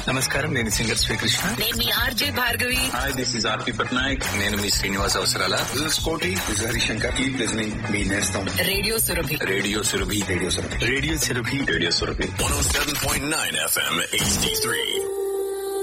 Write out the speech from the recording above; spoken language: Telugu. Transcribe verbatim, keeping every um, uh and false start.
నమస్కారం, నేను సింగర్ శ్రీకృష్ణ. నేను మీ RJ Bhargavi. Hi, this is ఆర్పి పట్నాయక్. నేను మీ శ్రీనివాస్ అవసరాల. This is Koti. This is Harishankar. Keep listening. మీ నేస్తం radio Surabhi. Radio Surabhi. Radio Surabhi. Radio Surabhi. Radio Surabhi one oh seven point nine F M H D three.